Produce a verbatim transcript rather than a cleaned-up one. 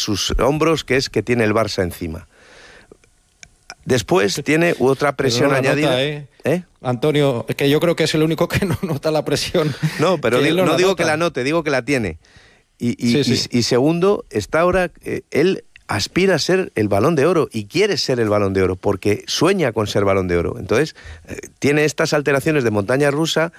sus hombros, que es que tiene el Barça encima. Después tiene otra presión pero no añadida. Nota, ¿eh? ¿Eh? Antonio, es que yo creo que es el único que no nota la presión. No, pero digo, no, no la digo nota. que la note, digo que la tiene. Y, y, sí, sí. y, y segundo, está ahora, eh, él aspira a ser el Balón de Oro y quiere ser el Balón de Oro porque sueña con ser Balón de Oro. Entonces, eh, tiene estas alteraciones de montaña rusa